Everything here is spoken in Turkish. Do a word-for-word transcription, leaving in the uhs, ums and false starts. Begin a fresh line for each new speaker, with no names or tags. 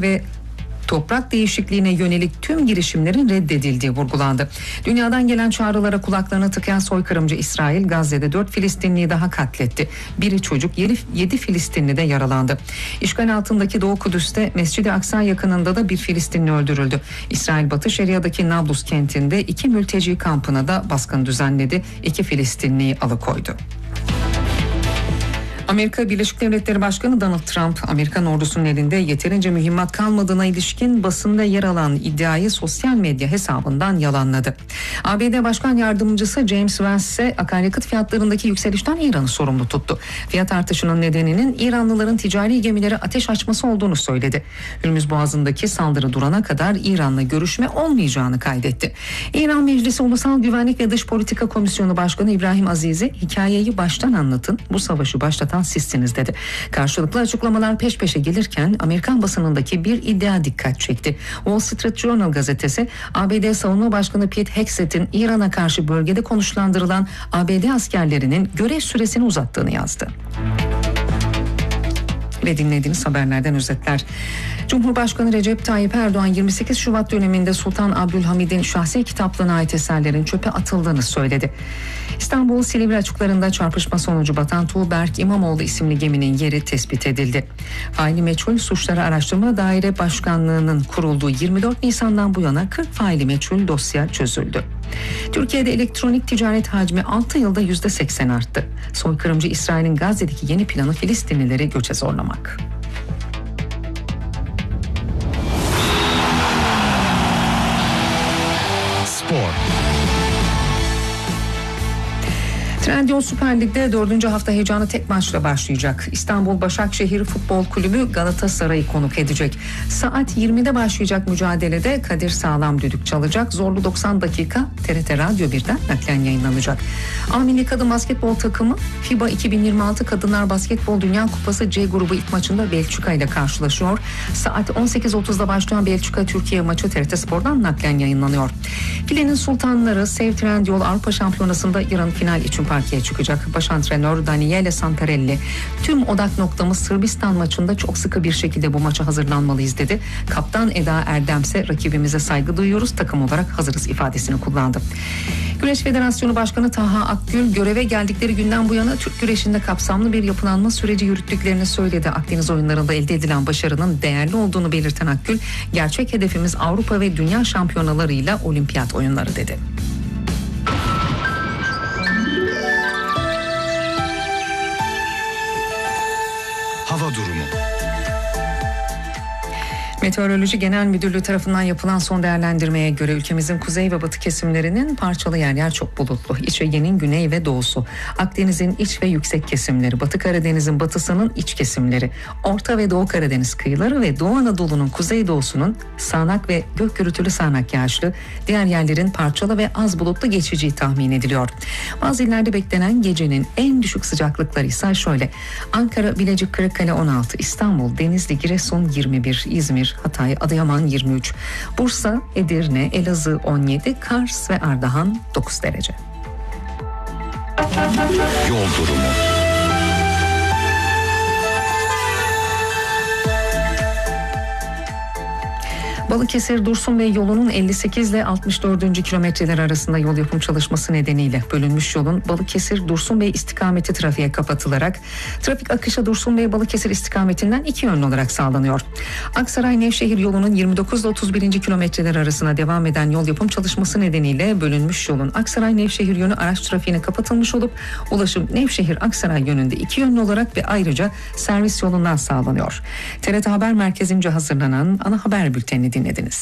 ve toprak değişikliğine yönelik tüm girişimlerin reddedildiği vurgulandı. Dünyadan gelen çağrılara kulaklarını tıkayan soykırımcı İsrail, Gazze'de dört Filistinliyi daha katletti. Biri çocuk, yedi Filistinli de yaralandı. İşgal altındaki Doğu Kudüs'te Mescid-i Aksa yakınında da bir Filistinli öldürüldü. İsrail Batı Şeria'daki Nablus kentinde iki mülteci kampına da baskın düzenledi. İki Filistinliyi alıkoydu. Amerika Birleşik Devletleri Başkanı Donald Trump, Amerikan ordusunun elinde yeterince mühimmat kalmadığına ilişkin basında yer alan iddiayı sosyal medya hesabından yalanladı. A B D Başkan Yardımcısı James Vance ise akaryakıt fiyatlarındaki yükselişten İran'ı sorumlu tuttu. Fiyat artışının nedeninin İranlıların ticari gemilere ateş açması olduğunu söyledi. Hürmüz Boğazı'ndaki saldırı durana kadar İran'la görüşme olmayacağını kaydetti. İran Meclisi Ulusal Güvenlik ve Dış Politika Komisyonu Başkanı İbrahim Azizi, hikayeyi baştan anlatın, bu savaşı başlatan sizsiniz dedi. Karşılıklı açıklamalar peş peşe gelirken Amerikan basınındaki bir iddia dikkat çekti. Wall Street Journal gazetesi, A B D Savunma Başkanı Pete Hegseth'in İran'a karşı bölgede konuşlandırılan A B D askerlerinin görev süresini uzattığını yazdı. Ve dinlediğiniz haberlerden özetler. Cumhurbaşkanı Recep Tayyip Erdoğan yirmi sekiz Şubat döneminde Sultan Abdülhamid'in şahsi kitaplığına ait eserlerin çöpe atıldığını söyledi. İstanbul Silivri açıklarında çarpışma sonucu batan Tuğberk İmamoğlu isimli geminin yeri tespit edildi. Faili meçhul suçları araştırma daire başkanlığının kurulduğu yirmi dört Nisan'dan bu yana kırk faili meçhul dosya çözüldü. Türkiye'de elektronik ticaret hacmi altı yılda yüzde seksen arttı. Soykırımcı İsrail'in Gazze'deki yeni planı Filistinlileri göçe zorlamak.
Spor.
Trendyol Süper Lig'de dördüncü hafta heyecanı tek maçla başlayacak. İstanbul Başakşehir Futbol Kulübü Galatasaray'ı konuk edecek. Saat yirmide başlayacak mücadelede Kadir Sağlam düdük çalacak. Zorlu doksan dakika T R T Radyo birden naklen yayınlanacak. A Milli Kadın Basketbol takımı FIBA iki bin yirmi altı Kadınlar Basketbol Dünya Kupası C grubu ilk maçında Belçika ile karşılaşıyor. Saat on sekiz otuzda başlayan Belçika-Türkiye maçı T R T Spor'dan naklen yayınlanıyor. Filenin sultanları Sev Trendyol Avrupa Şampiyonası'nda yarın final için parkeye çıkacak. Baş antrenör Daniele Santarelli, tüm odak noktamız Sırbistan maçında çok sıkı bir şekilde bu maça hazırlanmalıyız dedi. Kaptan Eda Erdem ise rakibimize saygı duyuyoruz, takım olarak hazırız ifadesini kullandı. Güreş Federasyonu Başkanı Taha Akgül, göreve geldikleri günden bu yana Türk güreşinde kapsamlı bir yapılanma süreci yürüttüklerini söyledi. Akdeniz oyunlarında elde edilen başarının değerli olduğunu belirten Akgül, gerçek hedefimiz Avrupa ve Dünya şampiyonalarıyla olimpiyat oyunları dedi.
Hava durumu.
Meteoroloji Genel Müdürlüğü tarafından yapılan son değerlendirmeye göre ülkemizin kuzey ve batı kesimlerinin parçalı yer yer çok bulutlu. İç Ege'nin güney ve doğusu, Akdeniz'in iç ve yüksek kesimleri, Batı Karadeniz'in batısının iç kesimleri, Orta ve Doğu Karadeniz kıyıları ve Doğu Anadolu'nun kuzeydoğusunun sağanak ve gök gürültülü sağanak yağışlı, diğer yerlerin parçalı ve az bulutlu geçeceği tahmin ediliyor. Bazı illerde beklenen gecenin en düşük sıcaklıkları ise şöyle: Ankara, Bilecik, Kırıkkale on altı, İstanbul, Denizli, Giresun yirmi bir, İzmir, Hatay, Adıyaman yirmi üç, Bursa, Edirne, Elazığ on yedi, Kars ve Ardahan dokuz derece.
Yol durumu.
Balıkesir Dursunbey yolunun elli sekiz ile altmış dördüncü kilometreler arasında yol yapım çalışması nedeniyle bölünmüş yolun Balıkesir Dursunbey istikameti trafiğe kapatılarak trafik akışı Dursunbey Balıkesir istikametinden iki yönlü olarak sağlanıyor. Aksaray Nevşehir yolunun yirmi dokuz ile otuz birinci kilometreler arasında devam eden yol yapım çalışması nedeniyle bölünmüş yolun Aksaray Nevşehir yönü araç trafiğine kapatılmış olup ulaşım Nevşehir Aksaray yönünde iki yönlü olarak ve ayrıca servis yolundan sağlanıyor. T R T Haber Merkezi'nce hazırlanan ana haber bültenini dinlediniz.